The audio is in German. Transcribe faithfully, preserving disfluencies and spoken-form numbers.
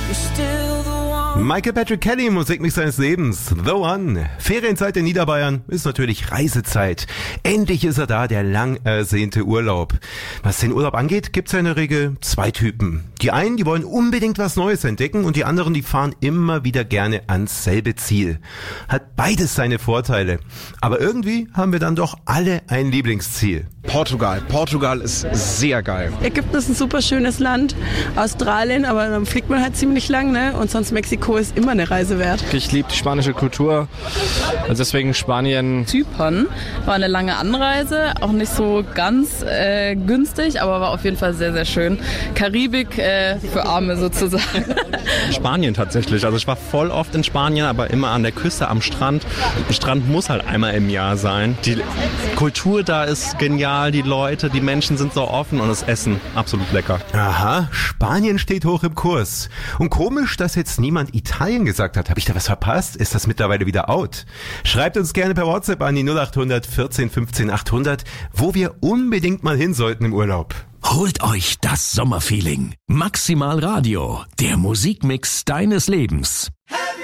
Michael Patrick Kelly, Musikmix seines Lebens, The One. Ferienzeit in Niederbayern ist natürlich Reisezeit. Endlich ist er da, der lang ersehnte Urlaub. Was den Urlaub angeht, gibt's ja in der Regel zwei Typen. Die einen, die wollen unbedingt was Neues entdecken und die anderen, die fahren immer wieder gerne ans selbe Ziel. Hat beides seine Vorteile. Aber irgendwie haben wir dann doch alle ein Lieblingsziel. Portugal. Portugal ist sehr geil. Ägypten ist ein super schönes Land. Australien, aber dann fliegt man halt ziemlich lang, ne? Und sonst Mexiko ist immer eine Reise wert. Ich liebe die spanische Kultur, also deswegen Spanien. Zypern war eine lange Anreise, auch nicht so ganz äh, günstig, aber war auf jeden Fall sehr, sehr schön. Karibik äh, für Arme sozusagen. Spanien tatsächlich, also ich war voll oft in Spanien, aber immer an der Küste, am Strand. Der Strand muss halt einmal im Jahr sein. Die Kultur da ist genial, die Leute, die Menschen sind so offen und das Essen absolut lecker. Aha, Spanien steht hoch im Kurs. Und komisch, dass jetzt niemand Italien gesagt hat. Habe ich da was verpasst? Ist das mittlerweile wieder out? Schreibt uns gerne per WhatsApp an die null acht hundert vierzehn fünfzehn achthundert, wo wir unbedingt mal hin sollten im Urlaub. Holt euch das Sommerfeeling. Maximal Radio, der Musikmix deines Lebens.